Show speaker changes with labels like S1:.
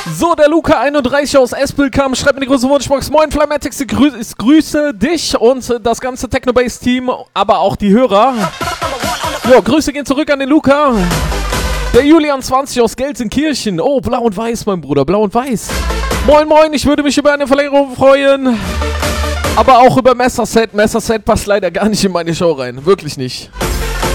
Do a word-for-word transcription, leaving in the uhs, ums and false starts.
S1: So, der Luca einunddreißig aus Espelkamp schreibt mir die große Wunschbox. Moin Flamettix, ich grü ich grüße dich und das ganze Technobase-Team, aber auch die Hörer. Jo, Grüße gehen zurück an den Luca. Der Julian zwanzig aus Gelsenkirchen. Oh, blau und weiß, mein Bruder, blau und weiß. Moin, moin, ich würde mich über eine Verlängerung freuen. Aber auch über Messerset. Messerset passt leider gar nicht in meine Show rein. Wirklich nicht.